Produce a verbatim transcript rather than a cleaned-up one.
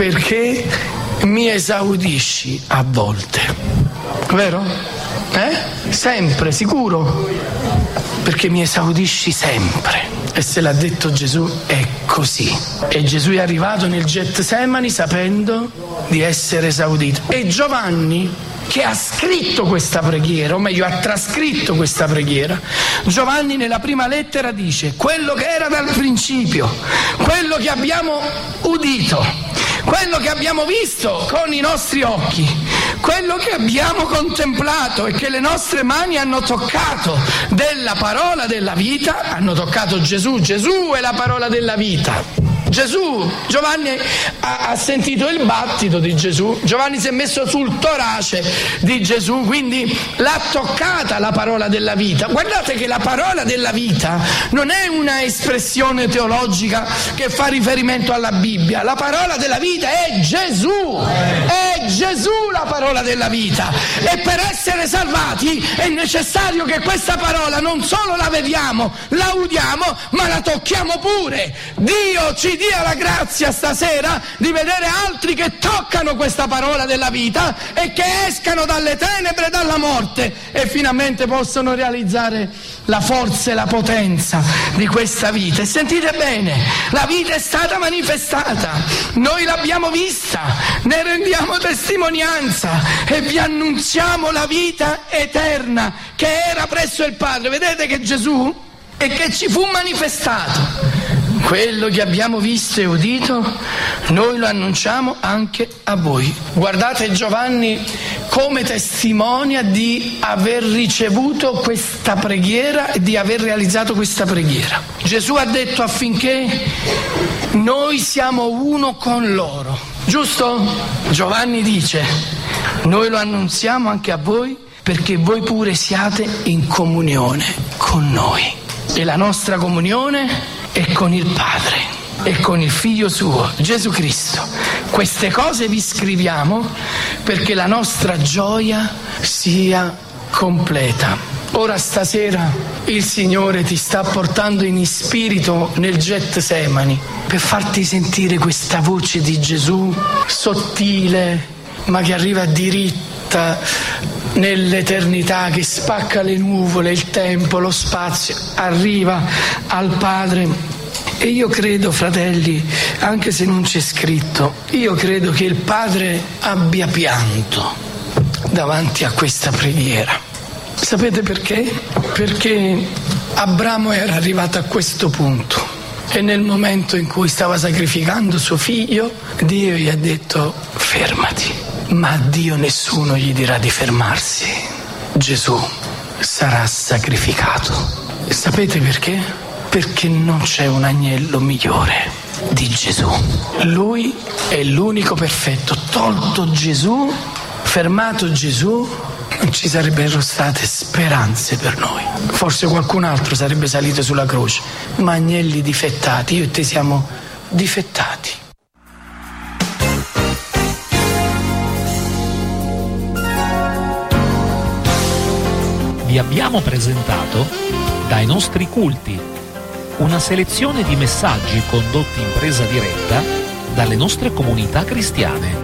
perché mi esaudisci a volte. Vero? Eh? Sempre, sicuro? Perché mi esaudisci sempre. E se l'ha detto Gesù è così. E Gesù è arrivato nel Getsemani sapendo di essere esaudito. E Giovanni, che ha scritto questa preghiera, o meglio ha trascritto questa preghiera, Giovanni nella prima lettera dice: quello che era dal principio, quello che abbiamo udito, quello che abbiamo visto con i nostri occhi, quello che abbiamo contemplato e che le nostre mani hanno toccato della parola della vita, hanno toccato Gesù, Gesù è la parola della vita. Gesù, Giovanni ha, ha sentito il battito di Gesù, Giovanni si è messo sul torace di Gesù, quindi l'ha toccata la parola della vita. Guardate che la parola della vita non è una espressione teologica che fa riferimento alla Bibbia, la parola della vita è Gesù, è Gesù la parola della vita, e per essere salvati è necessario che questa parola non solo la vediamo, la udiamo, ma la tocchiamo pure. Dio ci dia la grazia stasera di vedere altri che toccano questa parola della vita e che escano dalle tenebre e dalla morte e finalmente possono realizzare la forza e la potenza di questa vita. E sentite bene, la vita è stata manifestata, noi l'abbiamo vista, ne rendiamo testimonianza e vi annunziamo la vita eterna che era presso il Padre. Vedete che Gesù e che ci fu manifestato. Quello che abbiamo visto e udito, noi lo annunciamo anche a voi. Guardate Giovanni come testimonia di aver ricevuto questa preghiera e di aver realizzato questa preghiera. Gesù ha detto affinché noi siamo uno con loro, giusto? Giovanni dice: noi lo annunziamo anche a voi perché voi pure siate in comunione con noi. E la nostra comunione è con il Padre e con il Figlio suo, Gesù Cristo. Queste cose vi scriviamo perché la nostra gioia sia completa. Ora stasera il Signore ti sta portando in spirito nel Getsemani per farti sentire questa voce di Gesù sottile, ma che arriva diritta nell'eternità, che spacca le nuvole, il tempo, lo spazio, arriva al Padre. E io credo, fratelli, anche se non c'è scritto, io credo che il Padre abbia pianto davanti a questa preghiera. Sapete perché? Perché Abramo era arrivato a questo punto e nel momento in cui stava sacrificando suo figlio, Dio gli ha detto: fermati. Ma a Dio nessuno gli dirà di fermarsi. Gesù sarà sacrificato. E sapete perché? Perché non c'è un agnello migliore di Gesù. Lui è l'unico perfetto. Tolto Gesù, fermato Gesù, non ci sarebbero state speranze per noi. Forse qualcun altro sarebbe salito sulla croce, ma agnelli difettati, io e te siamo difettati. Vi abbiamo presentato Dai nostri culti, una selezione di messaggi condotti in presa diretta dalle nostre comunità cristiane.